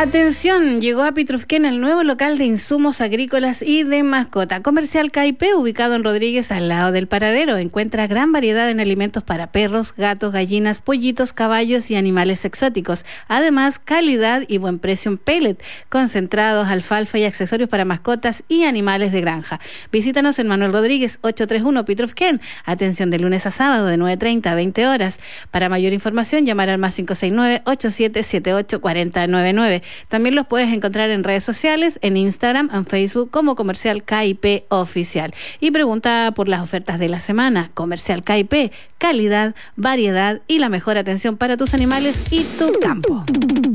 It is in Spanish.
Atención, llegó a Pitrufquén el nuevo local de insumos agrícolas y de mascota. Comercial KIP, ubicado en Rodríguez, al lado del paradero. Encuentra gran variedad en alimentos para perros, gatos, gallinas, pollitos, caballos y animales exóticos. Además, calidad y buen precio en pellet, concentrados, alfalfa y accesorios para mascotas y animales de granja. Visítanos en Manuel Rodríguez, 831 Pitrufquén. Atención de lunes a sábado de 9:30 a 20 horas. Para mayor información, llamar al más 569-8778-4099. También los puedes encontrar en redes sociales, en Instagram, en Facebook como Comercial KIP Oficial. Y pregunta por las ofertas de la semana. Comercial KIP, calidad, variedad y la mejor atención para tus animales y tu campo.